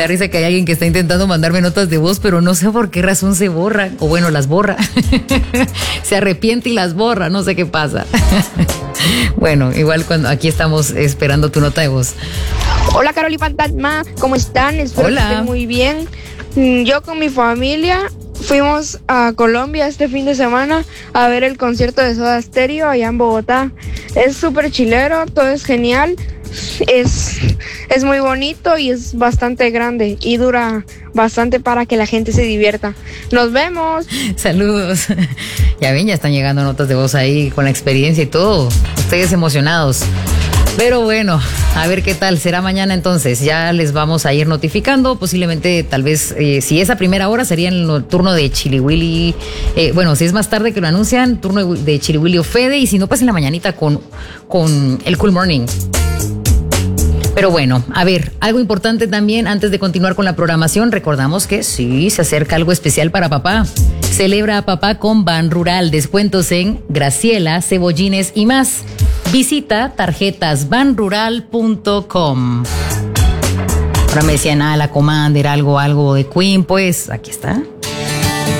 da risa que hay alguien que está intentando mandarme notas de voz, pero no sé por qué razón se borran, o bueno, las borra. Se arrepiente y las borra, no sé qué pasa. Bueno, igual cuando aquí estamos esperando tu nota de voz. Hola, Carol y Fantasma, ¿cómo están? Espero que estén muy bien. Yo con mi familia fuimos a Colombia este fin de semana a ver el concierto de Soda Stereo allá en Bogotá. Es súper chilero, todo es genial, es muy bonito y es bastante grande y dura bastante para que la gente se divierta. ¡Nos vemos! Saludos. Ya ven, ya están llegando notas de voz ahí con la experiencia y todo. Ustedes emocionados. Pero bueno, a ver qué tal será mañana entonces. Ya les vamos a ir notificando. Posiblemente, tal vez, si es a primera hora, sería en el turno de Chili Willy. Bueno, si es más tarde que lo anuncian, turno de Chili Willy o Fede. Y si no, pues en la mañanita con el Cool Morning. Pero bueno, a ver, algo importante también antes de continuar con la programación. Recordamos que sí, se acerca algo especial para papá. Celebra a papá con Ban Rural. Descuentos en Graciela, Cebollines y más. Visita tarjetasbanrural.com. Ahora me decían, la Commander, algo de Queen, pues aquí está.